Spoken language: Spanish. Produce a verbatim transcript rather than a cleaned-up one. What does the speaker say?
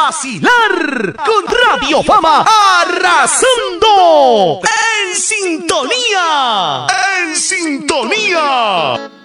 vacilar con Radio Fama arrasando en sintonía, en sintonía.